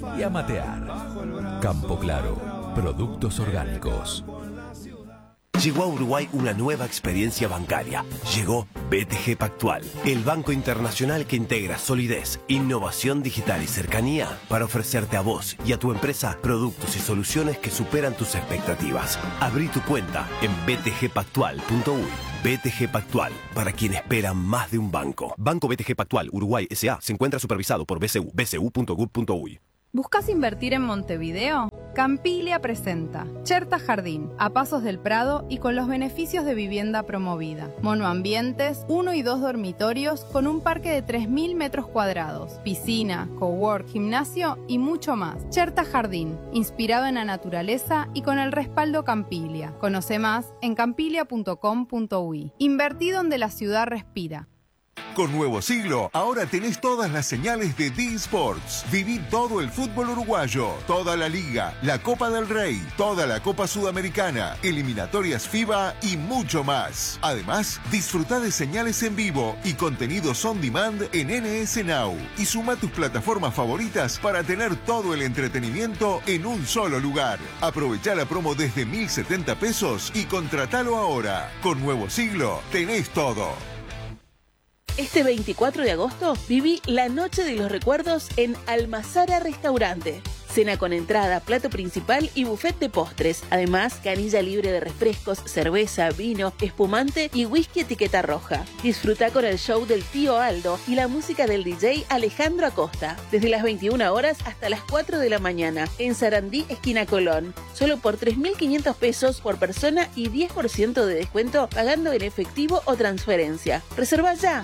y a matear. Campo Claro, productos orgánicos. Llegó a Uruguay una nueva experiencia bancaria. Llegó BTG Pactual, el banco internacional que integra solidez, innovación digital y cercanía para ofrecerte a vos y a tu empresa productos y soluciones que superan tus expectativas. Abrí tu cuenta en btgpactual.uy. BTG Pactual, para quien espera más de un banco. Banco BTG Pactual Uruguay S.A. se encuentra supervisado por BCU, bcu.gov.uy. ¿Buscas invertir en Montevideo? Campiglia presenta Cherta Jardín, a pasos del Prado y con los beneficios de vivienda promovida. Monoambientes, 1 y 2 dormitorios con un parque de 3.000 metros cuadrados, piscina, cowork, gimnasio y mucho más. Cherta Jardín, inspirado en la naturaleza y con el respaldo Campiglia. Conoce más en campiglia.com.uy. Invertí donde la ciudad respira. Con Nuevo Siglo, ahora tenés todas las señales de D-Sports. Viví todo el fútbol uruguayo, toda la Liga, la Copa del Rey, toda la Copa Sudamericana, eliminatorias FIBA y mucho más. Además, disfrutá de señales en vivo y contenidos on demand en NS Now. Y suma tus plataformas favoritas para tener todo el entretenimiento en un solo lugar. Aprovechá la promo desde 1.070 pesos y contratalo ahora. Con Nuevo Siglo, tenés todo. Este 24 de agosto viví la Noche de los Recuerdos en Almazara Restaurante. Cena con entrada, plato principal y buffet de postres. Además, canilla libre de refrescos, cerveza, vino, espumante y whisky etiqueta roja. Disfruta con el show del tío Aldo y la música del DJ Alejandro Acosta. Desde las 21 horas hasta las 4 de la mañana. En Sarandí, esquina Colón. Solo por 3.500 pesos por persona y 10% de descuento pagando en efectivo o transferencia. Reserva ya.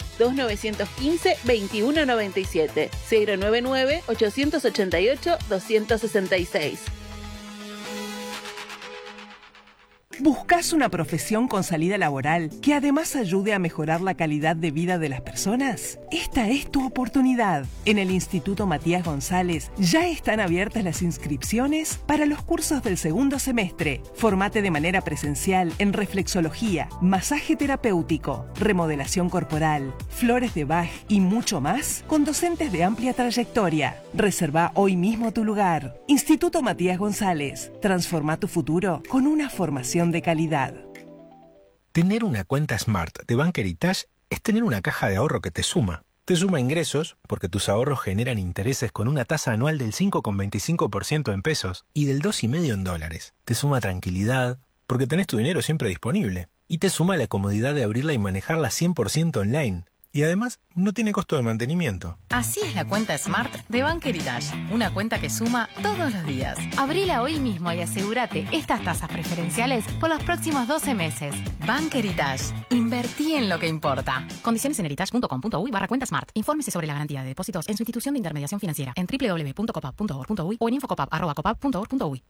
2915-2197. 099-888-266. ¿Buscas una profesión con salida laboral que además ayude a mejorar la calidad de vida de las personas? Esta es tu oportunidad. En el Instituto Matías González ya están abiertas las inscripciones para los cursos del segundo semestre. Formate de manera presencial en reflexología, masaje terapéutico, remodelación corporal, flores de Bach y mucho más con docentes de amplia trayectoria. Reserva hoy mismo tu lugar. Instituto Matías González. Transforma tu futuro con una formación de calidad. Tener una cuenta Smart de Bank Heritage es tener una caja de ahorro que te suma. Te suma ingresos porque tus ahorros generan intereses con una tasa anual del 5,25% en pesos y del 2,5% en dólares. Te suma tranquilidad porque tenés tu dinero siempre disponible. Y te suma la comodidad de abrirla y manejarla 100% online. Y además, no tiene costo de mantenimiento. Así es la cuenta Smart de Bank Heritage. Una cuenta que suma todos los días. Abrila hoy mismo y asegúrate estas tasas preferenciales por los próximos 12 meses. Bank Heritage. Invertí en lo que importa. Condiciones en heritage.com.uy/cuenta Smart. Infórmese sobre la garantía de depósitos en su institución de intermediación financiera en www.copap.org.uy o en infocopap@copap.org.uy.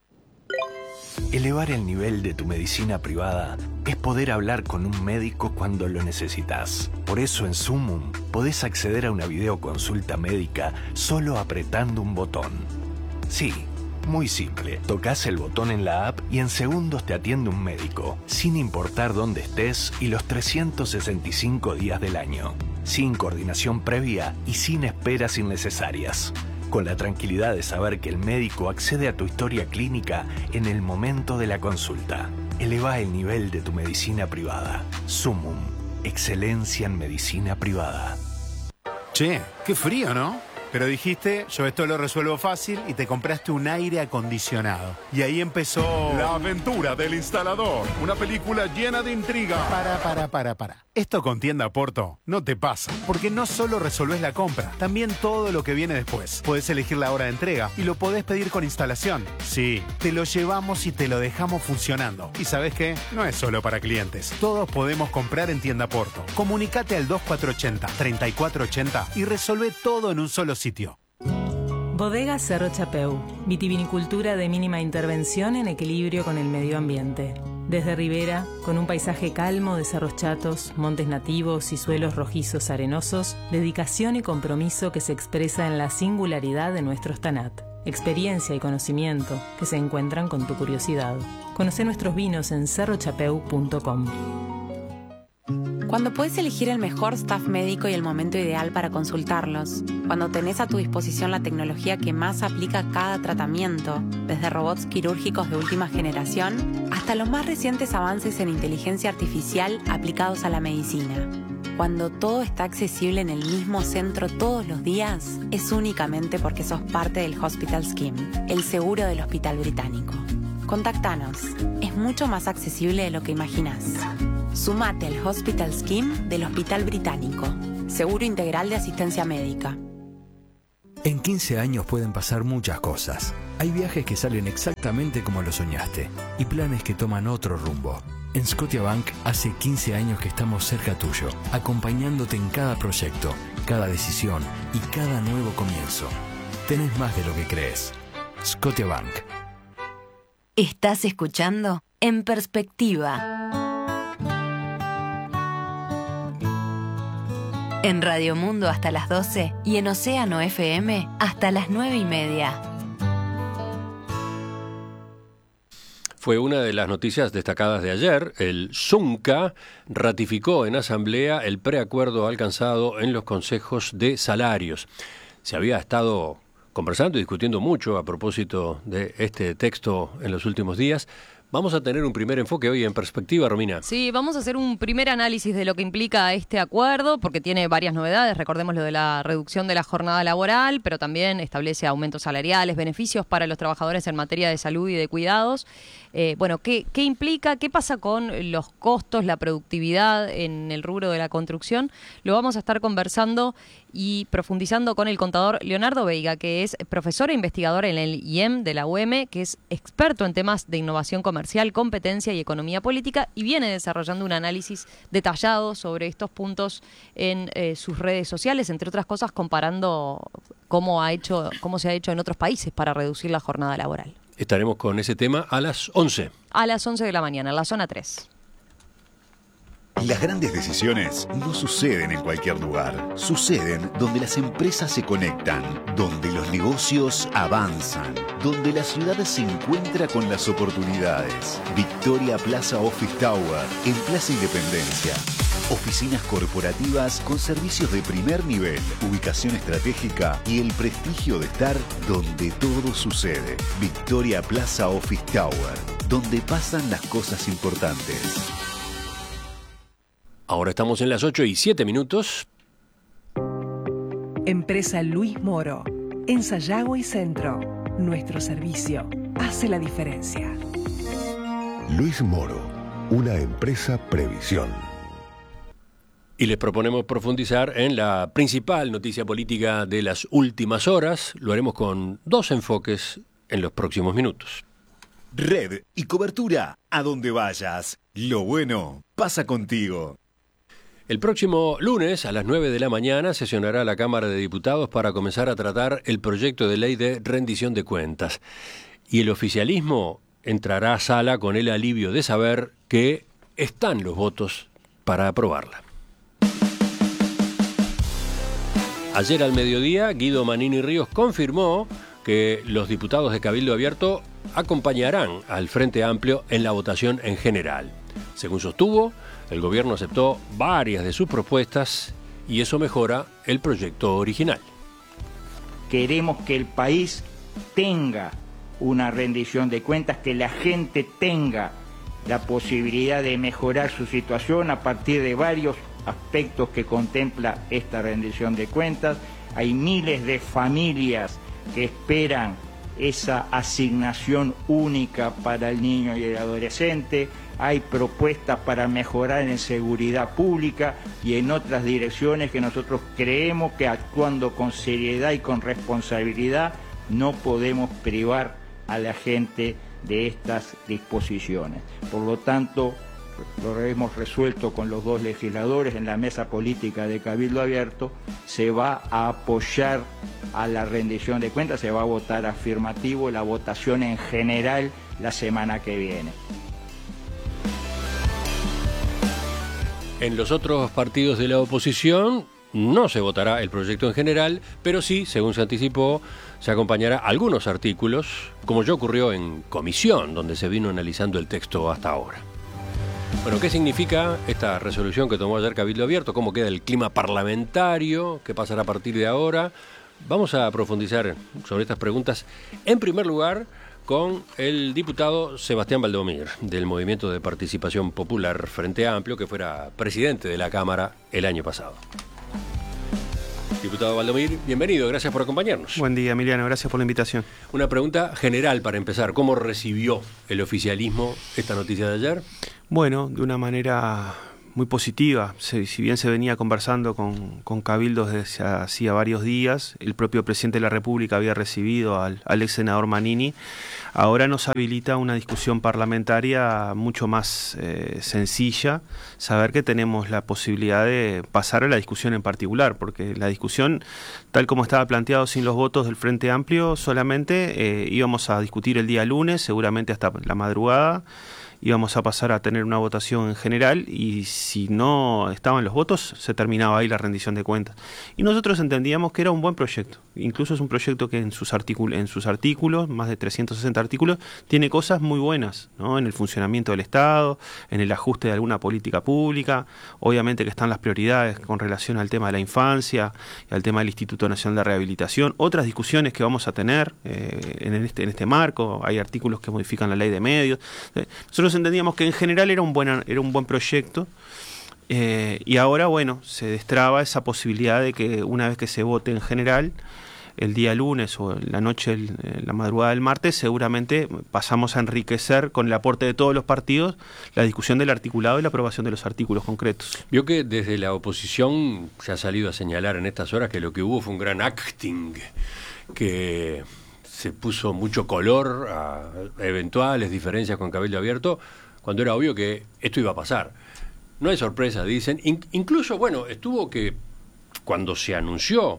Elevar el nivel de tu medicina privada es poder hablar con un médico cuando lo necesitas. Por eso en Sumum podés acceder a una videoconsulta médica solo apretando un botón. Sí, muy simple. Tocás el botón en la app y en segundos te atiende un médico, sin importar dónde estés y los 365 días del año. Sin coordinación previa y sin esperas innecesarias. Con la tranquilidad de saber que el médico accede a tu historia clínica en el momento de la consulta. Eleva el nivel de tu medicina privada. Sumum. Excelencia en medicina privada. Che, qué frío, ¿no? Pero dijiste, yo esto lo resuelvo fácil y te compraste un aire acondicionado. Y ahí empezó... La aventura del instalador. Una película llena de intriga. Para. Esto con Tienda Porto no te pasa. Porque no solo resolvés la compra, también todo lo que viene después. Podés elegir la hora de entrega y lo podés pedir con instalación. Sí, te lo llevamos y te lo dejamos funcionando. Y ¿sabés qué? No es solo para clientes. Todos podemos comprar en Tienda Porto. Comunicate al 2480-3480 y resolvé todo en un solo sitio. Bodega Cerro Chapeu, vitivinicultura de mínima intervención en equilibrio con el medio ambiente. Desde Ribera, con un paisaje calmo de cerros chatos, montes nativos y suelos rojizos arenosos, dedicación y compromiso que se expresa en la singularidad de nuestros tanat. Experiencia y conocimiento que se encuentran con tu curiosidad. Conoce nuestros vinos en cerrochapeu.com. Cuando puedes elegir el mejor staff médico y el momento ideal para consultarlos. Cuando tenés a tu disposición la tecnología que más aplica a cada tratamiento, desde robots quirúrgicos de última generación hasta los más recientes avances en inteligencia artificial aplicados a la medicina. Cuando todo está accesible en el mismo centro todos los días, es únicamente porque sos parte del Hospital Scheme, el seguro del Hospital Británico. Contactanos. Es mucho más accesible de lo que imaginás. Sumate al Hospital Scheme del Hospital Británico. Seguro integral de asistencia médica. En 15 años pueden pasar muchas cosas. Hay viajes que salen exactamente como lo soñaste y planes que toman otro rumbo. En Scotiabank hace 15 años que estamos cerca tuyo, acompañándote en cada proyecto, cada decisión y cada nuevo comienzo. Tenés más de lo que crees. Scotiabank. Estás escuchando En Perspectiva. En Radio Mundo hasta las 12 y en Océano FM hasta las 9:30. Fue una de las noticias destacadas de ayer. El Zunca ratificó en asamblea el preacuerdo alcanzado en los consejos de salarios. Se había estado conversando y discutiendo mucho a propósito de este texto en los últimos días. Vamos a tener un primer enfoque hoy en Perspectiva, Romina. Sí, vamos a hacer un primer análisis de lo que implica este acuerdo, porque tiene varias novedades. Recordemos lo de la reducción de la jornada laboral, pero también establece aumentos salariales, beneficios para los trabajadores en materia de salud y de cuidados. ¿Qué implica? ¿Qué pasa con los costos, la productividad en el rubro de la construcción? Lo vamos a estar conversando y profundizando con el contador Leonardo Veiga, que es profesor e investigador en el IEM de la UM, que es experto en temas de innovación comercial, competencia y economía política, y viene desarrollando un análisis detallado sobre estos puntos en sus redes sociales, entre otras cosas comparando cómo se ha hecho en otros países para reducir la jornada laboral. Estaremos con ese tema a las 11. A las 11 de la mañana, en la zona 3. Las grandes decisiones no suceden en cualquier lugar. Suceden donde las empresas se conectan, donde los negocios avanzan, donde la ciudad se encuentra con las oportunidades. Victoria Plaza Office Tower, en Plaza Independencia. Oficinas corporativas con servicios de primer nivel, ubicación estratégica y el prestigio de estar donde todo sucede. Victoria Plaza Office Tower, donde pasan las cosas importantes. Ahora estamos en las 8:07. Empresa Luis Moro, en Sayago y Centro. Nuestro servicio hace la diferencia. Luis Moro, una empresa Previsión. Y les proponemos profundizar en la principal noticia política de las últimas horas. Lo haremos con dos enfoques en los próximos minutos. Red y cobertura a donde vayas. Lo bueno pasa contigo. El próximo lunes a las 9 de la mañana sesionará la Cámara de Diputados para comenzar a tratar el proyecto de ley de rendición de cuentas. Y el oficialismo entrará a sala con el alivio de saber que están los votos para aprobarla. Ayer al mediodía, Guido Manini Ríos confirmó que los diputados de Cabildo Abierto acompañarán al Frente Amplio en la votación en general. Según sostuvo, el gobierno aceptó varias de sus propuestas y eso mejora el proyecto original. Queremos que el país tenga una rendición de cuentas, que la gente tenga la posibilidad de mejorar su situación a partir de varios aspectos que contempla esta rendición de cuentas. Hay miles de familias que esperan esa asignación única para el niño y el adolescente. Hay propuestas para mejorar en seguridad pública y en otras direcciones que nosotros creemos que, actuando con seriedad y con responsabilidad, no podemos privar a la gente de estas disposiciones. Por lo tanto, lo hemos resuelto con los dos legisladores en la mesa política de Cabildo Abierto. Se va a apoyar a la rendición de cuentas, se va a votar afirmativo, la votación en general la semana que viene. En los otros partidos de la oposición no se votará el proyecto en general, pero sí, según se anticipó, se acompañará algunos artículos, como ya ocurrió en comisión, donde se vino analizando el texto hasta ahora. Bueno, ¿qué significa esta resolución que tomó ayer Cabildo Abierto? ¿Cómo queda el clima parlamentario? ¿Qué pasará a partir de ahora? Vamos a profundizar sobre estas preguntas. En primer lugar, con el diputado Sebastián Valdomir, del Movimiento de Participación Popular Frente Amplio, que fuera presidente de la Cámara el año pasado. Diputado Valdomir, bienvenido, gracias por acompañarnos. Buen día, Emiliano, gracias por la invitación. Una pregunta general para empezar. ¿Cómo recibió el oficialismo esta noticia de ayer? Bueno, de una manera muy positiva. Si bien se venía conversando con cabildos desde hacía varios días, el propio presidente de la República había recibido al ex senador Manini, ahora nos habilita una discusión parlamentaria mucho más sencilla, saber que tenemos la posibilidad de pasar a la discusión en particular, porque la discusión, tal como estaba planteado sin los votos del Frente Amplio, solamente íbamos a discutir el día lunes, seguramente hasta la madrugada, íbamos a pasar a tener una votación en general y si no estaban los votos se terminaba ahí la rendición de cuentas. Y nosotros entendíamos que era un buen proyecto, incluso es un proyecto que en sus artículos, más de 360 artículos, tiene cosas muy buenas, ¿no? En el funcionamiento del Estado, en el ajuste de alguna política pública, obviamente que están las prioridades con relación al tema de la infancia y al tema del Instituto Nacional de Rehabilitación, otras discusiones que vamos a tener en este marco, hay artículos que modifican la ley de medios. Nosotros entendíamos que en general era un buen proyecto y ahora, bueno, se destraba esa posibilidad de que una vez que se vote en general, el día lunes o la noche, la madrugada del martes, seguramente pasamos a enriquecer con el aporte de todos los partidos la discusión del articulado y la aprobación de los artículos concretos. Vio que desde la oposición se ha salido a señalar en estas horas que lo que hubo fue un gran acting, que se puso mucho color a eventuales diferencias con Cabildo Abierto, cuando era obvio que esto iba a pasar. No es sorpresa, dicen. Incluso, bueno, estuvo que cuando se anunció,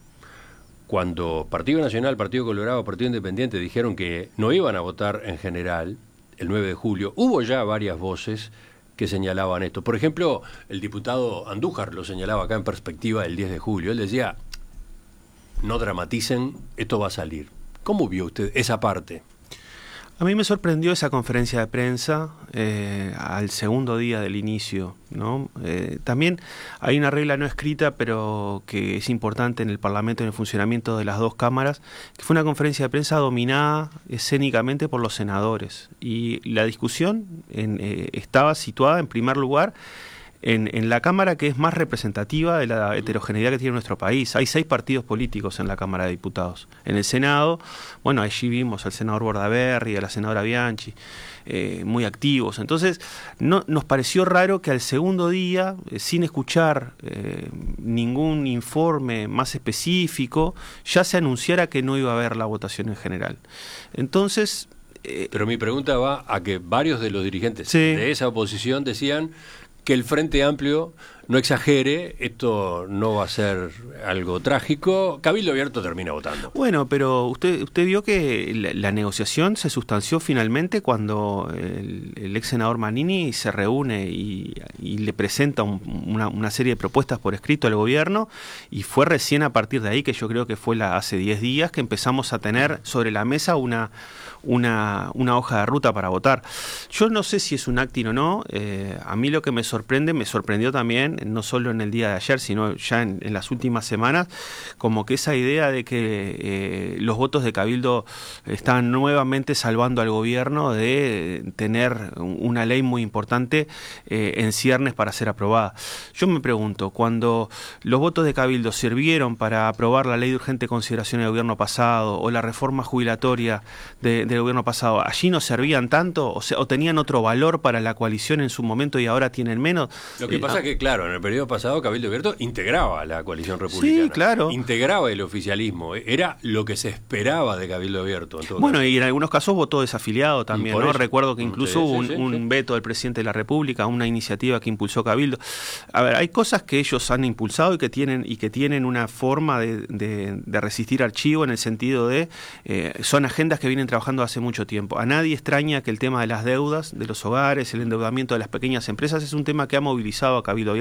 cuando Partido Nacional, Partido Colorado, Partido Independiente dijeron que no iban a votar en general el 9 de julio, hubo ya varias voces que señalaban esto. Por ejemplo, el diputado Andújar lo señalaba acá en Perspectiva el 10 de julio. Él decía, no dramaticen, esto va a salir. ¿Cómo vio usted esa parte? A mí me sorprendió esa conferencia de prensa al segundo día del inicio, ¿no? También hay una regla no escrita, pero que es importante en el Parlamento, en el funcionamiento de las dos cámaras, que fue una conferencia de prensa dominada escénicamente por los senadores. Y la discusión estaba situada en primer lugar en la Cámara que es más representativa de la heterogeneidad que tiene nuestro país. Hay 6 partidos políticos en la Cámara de Diputados. En el Senado, bueno, allí vimos al senador Bordaberry, a la senadora Bianchi, muy activos. Entonces, no, nos pareció raro que al segundo día, sin escuchar ningún informe más específico, ya se anunciara que no iba a haber la votación en general. Entonces... Pero mi pregunta va a que varios de los dirigentes de esa oposición decían que el Frente Amplio no exagere, esto no va a ser algo trágico. Cabildo Abierto termina votando. Bueno, pero usted vio que la negociación se sustanció finalmente cuando el ex senador Manini se reúne y le presenta una serie de propuestas por escrito al gobierno, y fue recién a partir de ahí, que yo creo que fue hace 10 días, que empezamos a tener sobre la mesa una hoja de ruta para votar. Yo no sé si es un acting o no. A mí lo que me sorprendió también, no solo en el día de ayer, sino ya en las últimas semanas, como que esa idea de que los votos de Cabildo están nuevamente salvando al gobierno de tener una ley muy importante en ciernes para ser aprobada. Yo me pregunto, cuando los votos de Cabildo sirvieron para aprobar la ley de urgente consideración del gobierno pasado o la reforma jubilatoria del gobierno pasado, ¿allí no servían tanto o tenían otro valor para la coalición en su momento y ahora tienen menos? Lo que pasa es que, claro, en el periodo pasado Cabildo Abierto integraba a la coalición republicana. Sí, claro. Integraba el oficialismo. Era lo que se esperaba de Cabildo Abierto. En todo bueno, caso. Y en algunos casos votó desafiliado también, ¿no? Eso. Recuerdo que incluso hubo un veto del presidente de la República, una iniciativa que impulsó Cabildo. A ver, hay cosas que ellos han impulsado y que tienen una forma de resistir archivo, en el sentido de son agendas que vienen trabajando hace mucho tiempo. A nadie extraña que el tema de las deudas de los hogares, el endeudamiento de las pequeñas empresas, es un tema que ha movilizado a Cabildo Abierto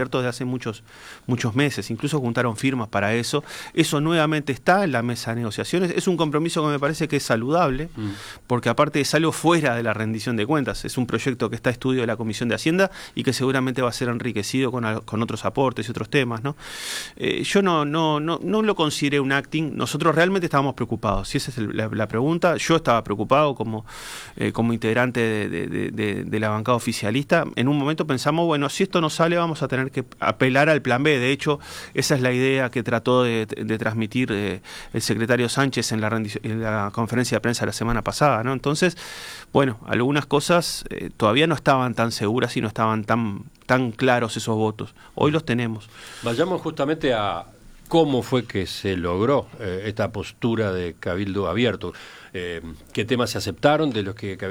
abierto desde hace muchos meses, incluso juntaron firmas para eso. Eso nuevamente está en la mesa de negociaciones. Es un compromiso que me parece que es saludable, porque aparte es algo fuera de la rendición de cuentas. Es un proyecto que está a estudio de la Comisión de Hacienda y que seguramente va a ser enriquecido con otros aportes y otros temas, ¿no? Yo no lo consideré un acting. Nosotros realmente estábamos preocupados. Si esa es la pregunta, yo estaba preocupado como integrante de la bancada oficialista. En un momento pensamos, bueno, si esto no sale vamos a tener que apelar al plan B. De hecho, esa es la idea que trató de transmitir el secretario Sánchez en la conferencia de prensa la semana pasada, ¿no? Entonces, bueno, algunas cosas todavía no estaban tan seguras y no estaban tan claros esos votos. Hoy los tenemos. Vayamos justamente a cómo fue que se logró esta postura de cabildo abierto. ¿Qué temas se aceptaron de los que